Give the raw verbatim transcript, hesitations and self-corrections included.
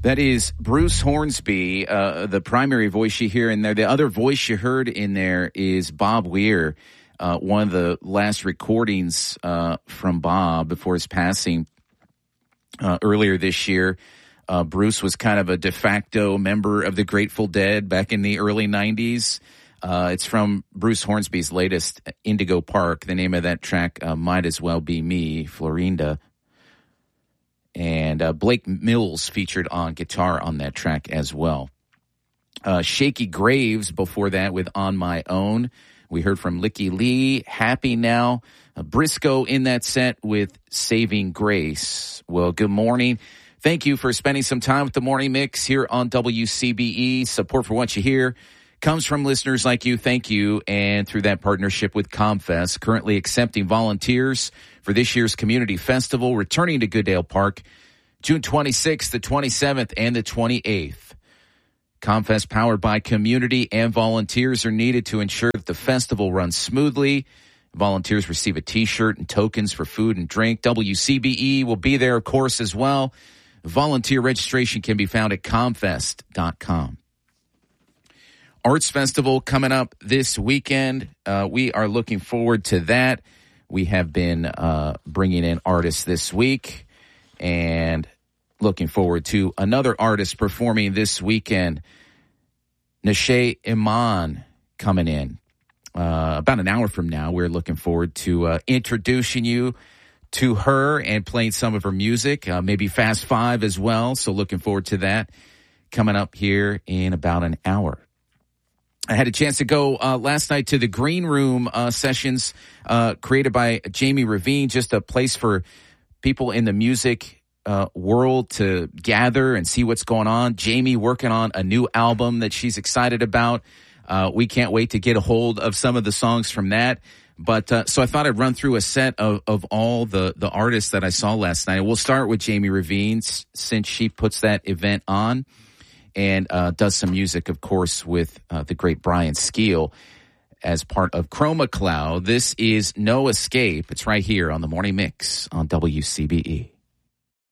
That is Bruce Hornsby, uh, the primary voice you hear in there. The other voice you heard in there is Bob Weir, uh, one of the last recordings uh, from Bob before his passing uh, earlier this year. Uh, Bruce was kind of a de facto member of the Grateful Dead back in the early nineties. Uh, it's from Bruce Hornsby's latest, Indigo Park. The name of that track uh, might as well be Me, Florinda. And uh, Blake Mills featured on guitar on that track as well. Uh, Shaky Graves before that with On My Own. We heard from Licky Lee, Happy Now. Uh, Briscoe in that set with Saving Grace. Well, good morning. Thank you for spending some time with the Morning Mix here on W C B E. Support for what you hear comes from listeners like you. Thank you. And through that partnership with ComFest, currently accepting volunteers for this year's community festival, returning to Goodale Park, June twenty-sixth, the twenty-seventh, and the twenty-eighth. ComFest, powered by community and volunteers, are needed to ensure that the festival runs smoothly. Volunteers receive a T-shirt and tokens for food and drink. W C B E will be there, of course, as well. Volunteer registration can be found at comfest dot com. Arts Festival coming up this weekend. Uh, we are looking forward to that. We have been uh, bringing in artists this week and looking forward to another artist performing this weekend. Nashe Iman coming in uh, about an hour from now. We're looking forward to uh, introducing you to her and playing some of her music, uh, maybe Fast Five as well. So looking forward to that coming up here in about an hour. I had a chance to go uh, last night to the Green Room uh, sessions uh, created by Jamie Ravine, just a place for people in the music uh, world to gather and see what's going on. Jamie working on a new album that she's excited about. Uh, we can't wait to get a hold of some of the songs from that. But uh, so I thought I'd run through a set of, of all the, the artists that I saw last night. We'll start with Jamie Ravine since she puts that event on. And uh, does some music, of course, with uh, the great Brian Skeel as part of Chroma Cloud. This is No Escape. It's right here on the Morning Mix on W C B E.